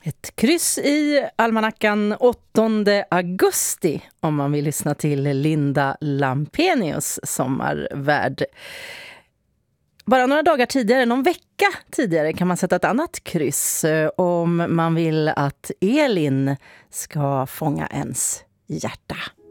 Ett kryss i almanackan 8 augusti om man vill lyssna till Linda Lampenius sommarvärd. Bara några dagar tidigare, någon vecka tidigare kan man sätta ett annat kryss om man vill att Elin ska fånga ens hjärta.